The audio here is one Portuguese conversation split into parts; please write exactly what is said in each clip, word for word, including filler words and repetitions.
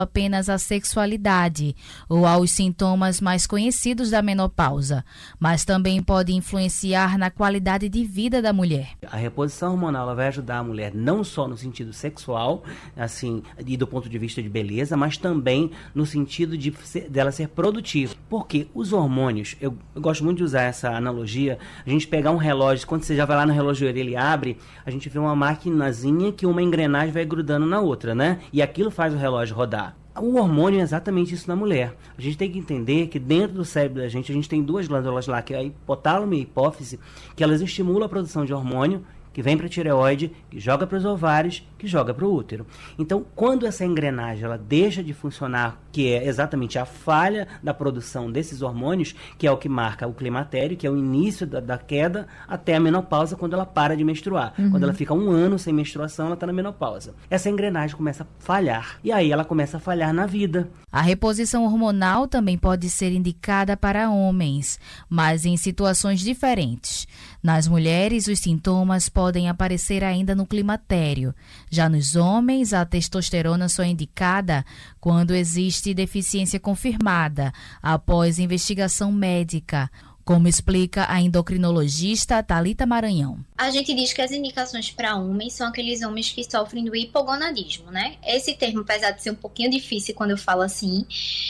apenas à sexualidade ou aos sintomas mais conhecidos da menopausa, mas também pode influenciar na qualidade de vida da mulher. A reposição hormonal ela vai ajudar a mulher não só no sentido sexual, assim, e do ponto de vista de beleza, mas também no sentido de ser, dela ser produtiva. Porque os hormônios, eu, eu gosto muito de usar essa analogia, a gente pegar um relógio, quando você já vai lá no relojoeiro e ele abre, a gente vê uma maquinazinha que uma engrenagem vai grudando na outra, né? E aquilo faz o relógio rodar. O hormônio é exatamente isso na mulher. A gente tem que entender que dentro do cérebro da gente, a gente tem duas glândulas lá, que é a hipotálamo e a hipófise, que elas estimulam a produção de hormônio, que vem para a tireoide, que joga para os ovários, que joga para o útero. Então, quando essa engrenagem ela deixa de funcionar, que é exatamente a falha da produção desses hormônios, que é o que marca o climatério, que é o início da, da queda até a menopausa, quando ela para de menstruar. Uhum. Quando ela fica um ano sem menstruação, ela está na menopausa. Essa engrenagem começa a falhar. E aí ela começa a falhar na vida. A reposição hormonal também pode ser indicada para homens, mas em situações diferentes. Nas mulheres, os sintomas podem aparecer ainda no climatério. Já nos homens, a testosterona só é indicada quando existe deficiência confirmada, após investigação médica, como explica a endocrinologista Thalita Maranhão. A gente diz que as indicações para homens são aqueles homens que sofrem do hipogonadismo, né? Esse termo, apesar de ser um pouquinho difícil quando eu falo assim,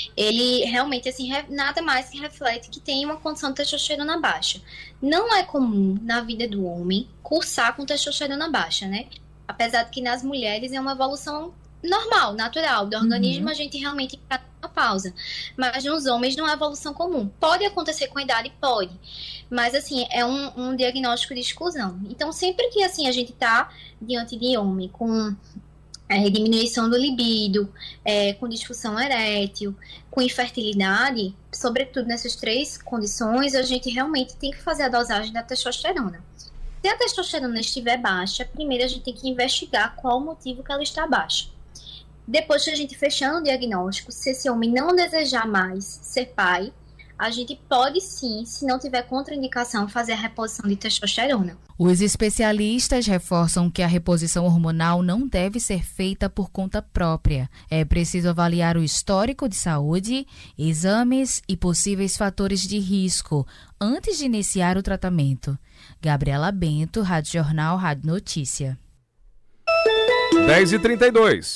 ele realmente assim, nada mais que reflete que tem uma condição de testosterona baixa. Não é comum na vida do homem cursar com testosterona baixa, né? Apesar de que nas mulheres é uma evolução normal, natural do organismo, uhum. A gente realmente entra uma pausa, mas nos homens não é evolução comum. Pode acontecer com a idade? Pode, mas assim, é um, um diagnóstico de exclusão. Então, sempre que assim a gente tá diante de homem com é, diminuição do libido, é, com disfunção erétil, com infertilidade, sobretudo nessas três condições, a gente realmente tem que fazer a dosagem da testosterona. Se a testosterona estiver baixa, primeiro a gente tem que investigar qual o motivo que ela está baixa. Depois que a gente fechando o diagnóstico, se esse homem não desejar mais ser pai, a gente pode sim, se não tiver contraindicação, fazer a reposição de testosterona. Os especialistas reforçam que a reposição hormonal não deve ser feita por conta própria. É preciso avaliar o histórico de saúde, exames e possíveis fatores de risco antes de iniciar o tratamento. Gabriela Bento, Rádio Jornal, Rádio Notícia. dez e trinta e dois.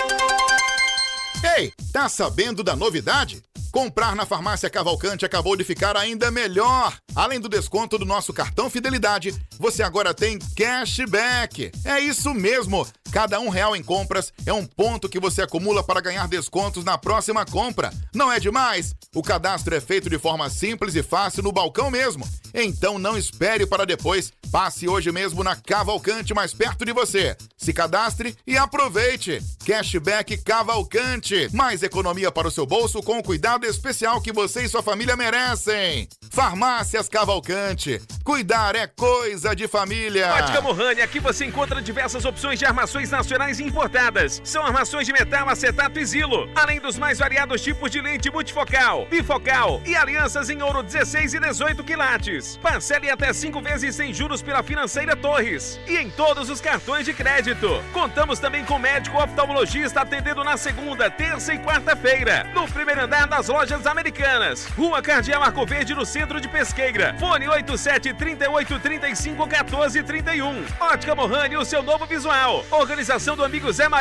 Ei, tá sabendo da novidade? Comprar na Farmácia Cavalcante acabou de ficar ainda melhor. Além do desconto do nosso cartão Fidelidade, você agora tem cashback. É isso mesmo. Cada um real em compras é um ponto que você acumula para ganhar descontos na próxima compra. Não é demais? O cadastro é feito de forma simples e fácil no balcão mesmo. Então não espere para depois. Passe hoje mesmo na Cavalcante mais perto de você. Se cadastre e aproveite. Cashback Cavalcante. Mais economia para o seu bolso com o cuidado especial que você e sua família merecem. Farmácias Cavalcante. Cuidar é coisa de família. Ótica Mohani, aqui você encontra diversas opções de armações nacionais e importadas. São armações de metal, acetato e zilo, além dos mais variados tipos de lente multifocal, bifocal e alianças em ouro dezesseis e dezoito quilates. Parcele até cinco vezes sem juros pela Financeira Torres e em todos os cartões de crédito. Contamos também com médico oftalmologista atendendo na segunda, terça e quarta-feira, no primeiro andar das Lojas Americanas, Rua Cardeal Marco Verde, no centro de Pesqueira. Fone oito sete, trinta e oito, trinta e cinco, quatorze, trinta e um. Ótica Mohani, o seu novo visual. Organização do amigo Zé Maria.